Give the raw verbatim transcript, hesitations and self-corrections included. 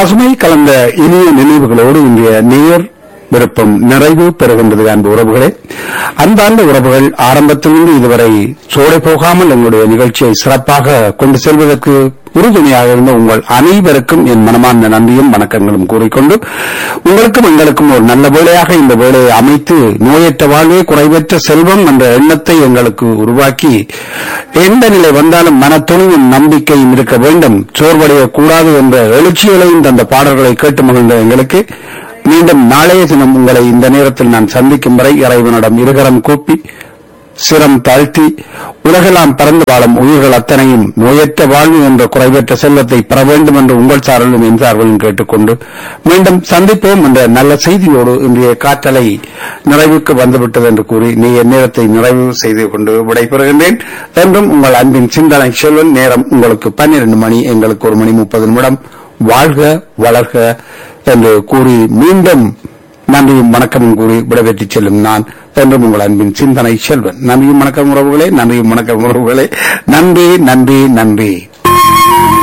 பசுமை கலந்த இனிய நினைவுகளோடு இன்றைய நேர் விருப்பம் நிறைவு பெறுகின்றது. அன்பு உறவுகளே, அன்பார்ந்த உறவுகள், ஆரம்பத்திலிருந்து இதுவரை சோடை போகாமல் எங்களுடைய நிகழ்ச்சியை சிறப்பாக கொண்டு செல்வதற்கு உறுதுணையாக இருந்த உங்கள் அனைவருக்கும் என் மனமார்ந்த நன்றியும் வணக்கங்களும் கூறிக்கொண்டு, உங்களுக்கும் எங்களுக்கும் ஒரு நல்ல வேளையாக இந்த வேளையை அமைத்து நோயற்ற வாழ்வே குறைவற்ற செல்வம் என்ற எண்ணத்தை எங்களுக்கு உருவாக்கி, எந்த நிலை வந்தாலும் மனத்துணிவும் நம்பிக்கையும் இருக்க வேண்டும், சோர்வடையக் கூடாது என்ற எழுச்சிகளையும் தந்த பாடல்களை கேட்டு மகிழ்ந்த எங்களுக்கு மீண்டும் நாளைய தினம் உங்களை இந்த நேரத்தில் நான் சந்திக்கும் வரை இறைவனிடம் இருகரம் கூப்பி சிரம் தாழ்த்தி உலகெல்லாம் பறந்து வாழும் உயிர்கள் அத்தனையும் நோயற்ற வாழ்வு என்ற குறைவற்ற செல்வத்தை பெற வேண்டும் என்று உங்கள் சார்பிலும் என் சார்பிலும் கேட்டுக்கொண்டு மீண்டும் சந்திப்போம் என்ற நல்ல செய்தியோடு இன்றைய காற்றலை நிறைவுக்கு வந்துவிட்டது என்று கூறி நீ என் நேரத்தை நிறைவு செய்து கொண்டு விடைபெறுகின்றேன். என்றும் உங்கள் அன்பின் சிந்தனை செல்வன். நேரம் உங்களுக்கு பன்னிரண்டு மணி, எங்களுக்கு ஒரு மணி முப்பது நிமிடம். வாழ்க வளர்க என்று கூறி மீண்டும் நன்றியும் வணக்கமும் கூறி விடைபெற்று செல்லும் நான் என்றும் உங்கள் அன்பின் சிந்தனை செல்வன். நன்றியும் வணக்கம் உறவுகளே, நன்றியும் வணக்கம் உறவுகளே. நன்றி நன்றி நன்றி.